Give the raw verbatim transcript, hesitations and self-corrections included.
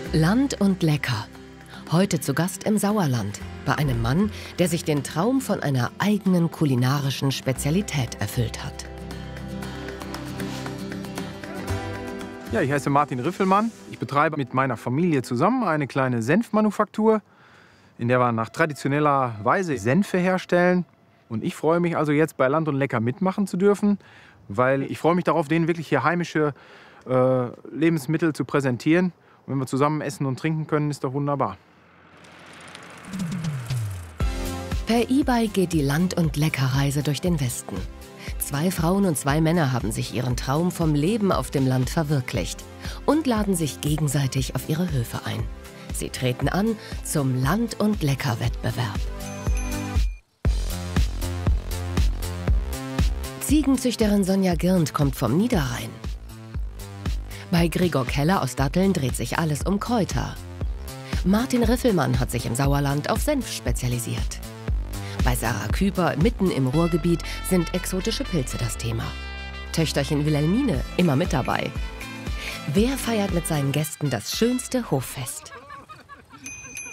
Land und lecker. Heute zu Gast im Sauerland bei einem Mann, der sich den Traum von einer eigenen kulinarischen Spezialität erfüllt hat. Ja, ich heiße Martin Riffelmann. Ich betreibe mit meiner Familie zusammen eine kleine Senfmanufaktur, in der wir nach traditioneller Weise Senfe herstellen. Und ich freue mich also jetzt bei Land und Lecker mitmachen zu dürfen, weil ich freue mich darauf, denen wirklich hier heimische äh, Lebensmittel zu präsentieren. Und wenn wir zusammen essen und trinken können, ist doch wunderbar. Per E-Bike geht die Land- und Leckerreise durch den Westen. Zwei Frauen und zwei Männer haben sich ihren Traum vom Leben auf dem Land verwirklicht und laden sich gegenseitig auf ihre Höfe ein. Sie treten an zum Land- und Lecker-Wettbewerb. Ziegenzüchterin Sonja Girnd kommt vom Niederrhein. Bei Gregor Keller aus Datteln dreht sich alles um Kräuter. Martin Riffelmann hat sich im Sauerland auf Senf spezialisiert. Bei Sarah Küper, mitten im Ruhrgebiet, sind exotische Pilze das Thema. Töchterchen Wilhelmine immer mit dabei. Wer feiert mit seinen Gästen das schönste Hoffest?